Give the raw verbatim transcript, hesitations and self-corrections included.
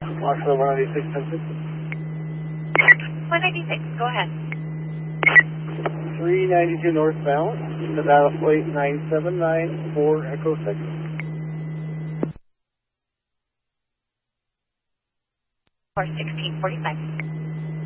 Marshall one ninety-six, ten six. one ninety-six, go ahead. three ninety-two northbound, Nevada plate nine seven nine four Echo six. Or sixteen forty-five.